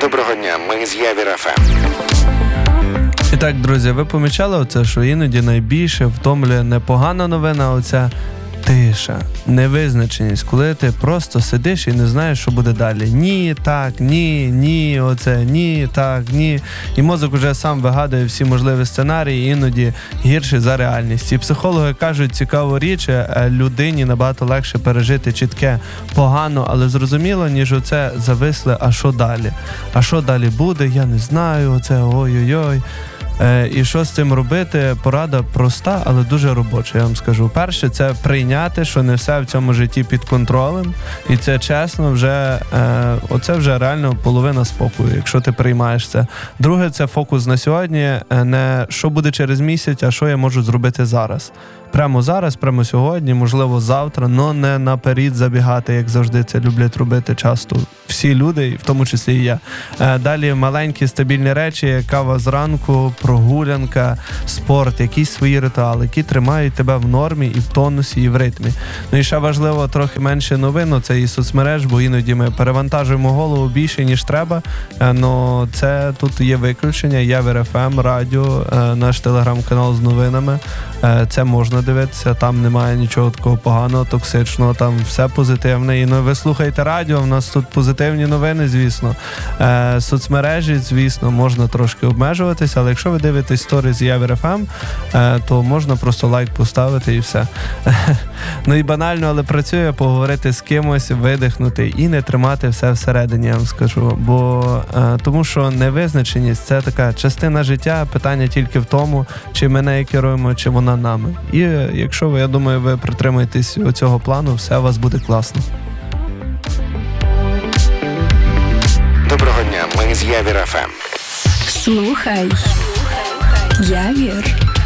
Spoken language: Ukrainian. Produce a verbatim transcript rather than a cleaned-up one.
Доброго дня, ми з Явір еф ем. І так, друзі, ви помічали оце, що іноді найбільше втомлює не погана новина, а оця тиша, невизначеність, коли ти просто сидиш і не знаєш, що буде далі. Ні, так, ні, ні, оце, ні, так, ні. І мозок уже сам вигадує всі можливі сценарії, іноді гірші за реальність. І психологи кажуть цікаву річ, людині набагато легше пережити чітке погано, але зрозуміло, ніж оце зависле, а що далі? А що далі буде, я не знаю, оце ой-ой-ой. Е, і що з цим робити? Порада проста, але дуже робоча, я вам скажу. Перше, це прийняти, що не все в цьому житті під контролем. І це чесно, вже, е, оце вже реально половина спокою, якщо ти приймаєш це. Друге, це фокус на сьогодні, не що буде через місяць, а що я можу зробити зараз. Прямо зараз, прямо сьогодні, можливо завтра, але не наперед забігати, як завжди це люблять робити часто всі люди, в тому числі і я. Далі маленькі стабільні речі, кава зранку, прогулянка, спорт, якісь свої ритуали, які тримають тебе в нормі і в тонусі, і в ритмі. Ну і ще важливо трохи менше новин, це і соцмереж, бо іноді ми перевантажуємо голову більше, ніж треба. Но це тут є виключення, Явір еф ем, радіо, наш телеграм-канал з новинами. Це можна дивитися, там немає нічого такого поганого, токсичного, там все позитивне. І ну, ви слухаєте радіо, в нас тут позитивні новини, звісно. Е, соцмережі, звісно, можна трошки обмежуватися, але якщо ви дивитесь сторіз Явір еф ем, е, то можна просто лайк поставити і все. Ну і банально, але працює поговорити з кимось, видихнути і не тримати все всередині, я вам скажу. Бо е, тому що невизначеність – це така частина життя, питання тільки в тому, чи ми нею керуємо, чи вона нами. І якщо ви, я думаю, ви притримуєтесь цього плану, все у вас буде класно. Доброго дня, ми з Явір еф ем. Слухай Явір.